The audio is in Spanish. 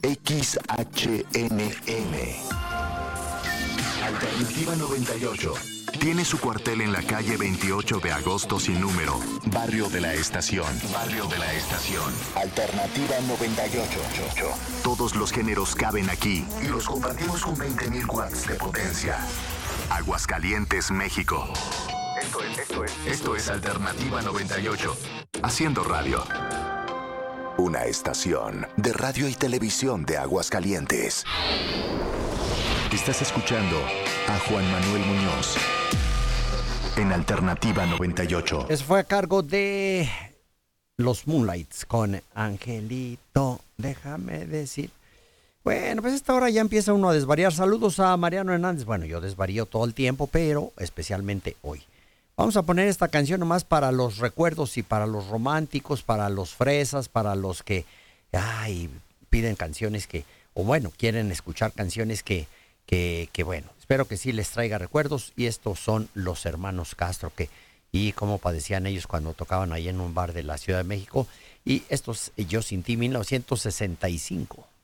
XHNN. Alternativa 98. Tiene su cuartel en la calle 28 de agosto sin número, Barrio de la Estación. Barrio de la Estación. Alternativa 98. Todos los géneros caben aquí y los compartimos con 20.000 watts de potencia. Aguascalientes, México. Esto es Alternativa 98. Haciendo radio. Una estación de radio y televisión de Aguascalientes. Estás escuchando a Juan Manuel Muñoz en Alternativa 98. Eso fue a cargo de los Moonlights con Angelito, déjame decir. Bueno, pues a esta hora ya empieza uno a desvariar. Saludos a Mariano Hernández. Bueno, yo desvarío todo el tiempo, pero especialmente hoy. Vamos a poner esta canción nomás para los recuerdos y para los románticos, para los fresas, para los que piden canciones o bueno, quieren escuchar canciones que bueno, espero que sí les traiga recuerdos. Y estos son los hermanos Castro, y cómo padecían ellos cuando tocaban ahí en un bar de la Ciudad de México. Y estos, Yo Sin Ti, 1965.